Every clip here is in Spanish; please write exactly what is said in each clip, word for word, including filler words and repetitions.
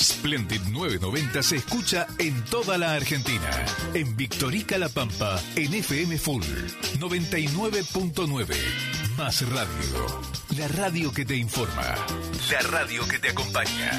Splendid novecientos noventa se escucha en toda la Argentina. En Victorica La Pampa, en F M Full noventa y nueve punto nueve. Más radio. La radio que te informa. La radio que te acompaña.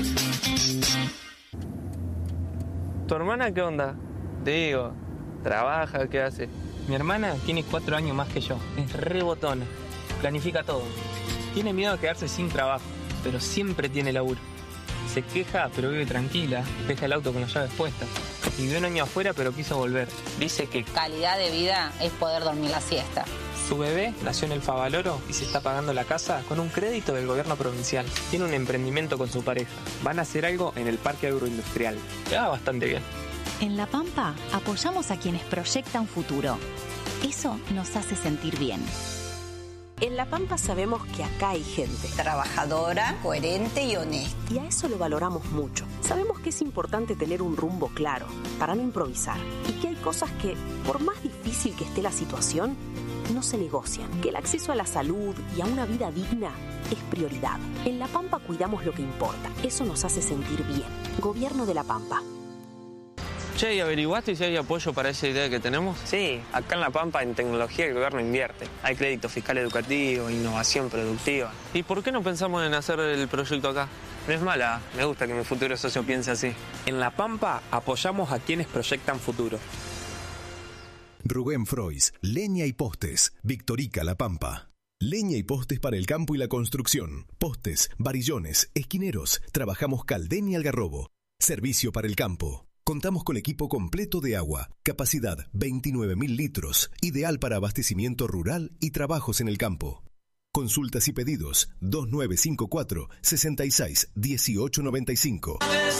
¿Tu hermana qué onda? Te digo, ¿trabaja? ¿Qué hace? Mi hermana tiene cuatro años más que yo. Es re botona. Planifica todo. Tiene miedo de quedarse sin trabajo, pero siempre tiene laburo. Se queja, pero vive tranquila. Deja el auto con las llaves puestas. Vivió un año afuera, pero quiso volver. Dice que calidad de vida es poder dormir la siesta. Su bebé nació en el Favaloro y se está pagando la casa con un crédito del gobierno provincial. Tiene un emprendimiento con su pareja. Van a hacer algo en el parque agroindustrial. Le va bastante bien. En La Pampa apoyamos a quienes proyectan futuro. Eso nos hace sentir bien. En La Pampa sabemos que acá hay gente trabajadora, coherente y honesta. Y a eso lo valoramos mucho. Sabemos que es importante tener un rumbo claro, para no improvisar. Y que hay cosas que, por más difícil que esté la situación, no se negocian. Que el acceso a la salud y a una vida digna es prioridad. En La Pampa cuidamos lo que importa. Eso nos hace sentir bien. Gobierno de La Pampa. Che, ¿y averiguaste si hay apoyo para esa idea que tenemos? Sí, acá en La Pampa en tecnología el gobierno invierte. Hay crédito fiscal educativo, innovación productiva. ¿Y por qué no pensamos en hacer el proyecto acá? No es mala, me gusta que mi futuro socio piense así. En La Pampa apoyamos a quienes proyectan futuro. Rubén Frois, Leña y Postes, Victorica La Pampa. Leña y postes para el campo y la construcción. Postes, varillones, esquineros. Trabajamos Caldén y Algarrobo. Servicio para el campo. Contamos con equipo completo de agua, capacidad veintinueve mil litros, ideal para abastecimiento rural y trabajos en el campo. Consultas y pedidos dos nueve cinco cuatro, seis seis uno ocho nueve cinco.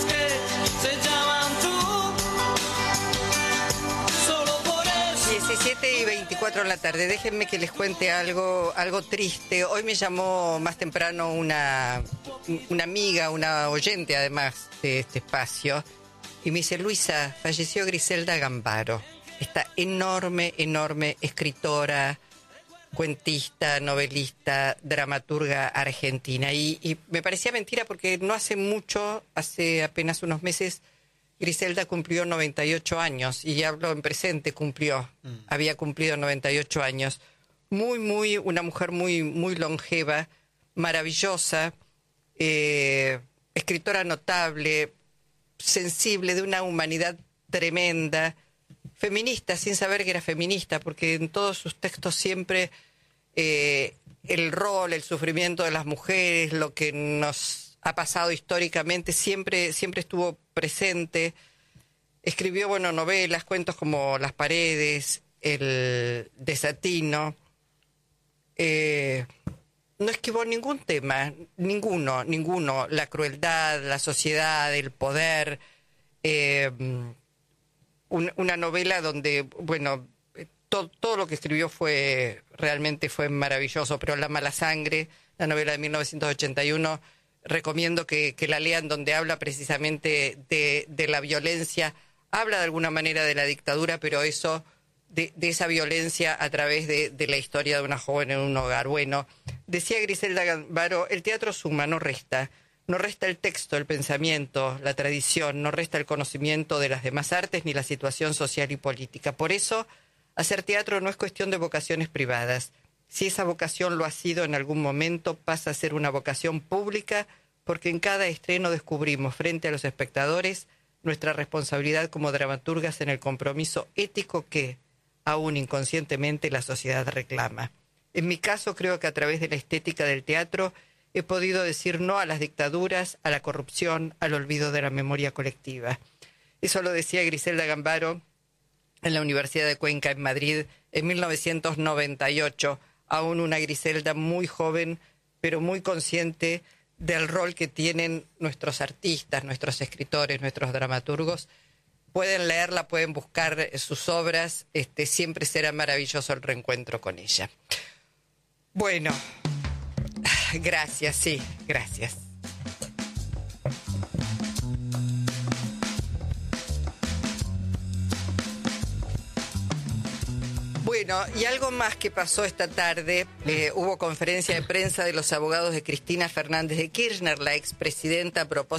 diecisiete y veinticuatro en la tarde. Déjenme que les cuente algo, algo triste. Hoy me llamó más temprano una, una amiga, una oyente además de este espacio. Y me dice, Luisa, falleció Griselda Gambaro, esta enorme, enorme escritora, cuentista, novelista, dramaturga argentina. Y, y me parecía mentira porque no hace mucho, hace apenas unos meses, Griselda cumplió noventa y ocho años, y ya hablo en presente, cumplió, mm. había cumplido noventa y ocho años. Muy, muy, una mujer muy, muy longeva, maravillosa, eh, escritora notable, sensible, de una humanidad tremenda, feminista, sin saber que era feminista, porque en todos sus textos siempre eh, el rol, el sufrimiento de las mujeres, lo que nos ha pasado históricamente, siempre, siempre estuvo presente. Escribió, bueno, novelas, cuentos como Las Paredes, El Desatino. Eh, no esquivó ningún tema, ninguno, ninguno. La crueldad, la sociedad, el poder. Eh, un, una novela donde, bueno, to, todo lo que escribió fue, realmente fue maravilloso, pero La Mala Sangre, la novela de mil novecientos ochenta y uno, recomiendo que, que la lean, donde habla precisamente de, de la violencia. Habla de alguna manera de la dictadura, pero eso... De, de esa violencia a través de, de la historia de una joven en un hogar. Bueno, decía Griselda Gambaro, el teatro suma, no resta. No resta el texto, el pensamiento, la tradición, no resta el conocimiento de las demás artes ni la situación social y política. Por eso, hacer teatro no es cuestión de vocaciones privadas. Si esa vocación lo ha sido en algún momento, pasa a ser una vocación pública, porque en cada estreno descubrimos frente a los espectadores nuestra responsabilidad como dramaturgas en el compromiso ético que, aún inconscientemente, la sociedad reclama. En mi caso, creo que a través de la estética del teatro he podido decir no a las dictaduras, a la corrupción, al olvido de la memoria colectiva. Eso lo decía Griselda Gambaro en la Universidad de Cuenca, en Madrid, en mil novecientos noventa y ocho. Aún una Griselda muy joven, pero muy consciente del rol que tienen nuestros artistas, nuestros escritores, nuestros dramaturgos. Pueden leerla, pueden buscar sus obras. Este, siempre será maravilloso el reencuentro con ella. Bueno, gracias, sí, gracias. Bueno, y algo más que pasó esta tarde, eh, hubo conferencia de prensa de los abogados de Cristina Fernández de Kirchner, la expresidenta, a propósito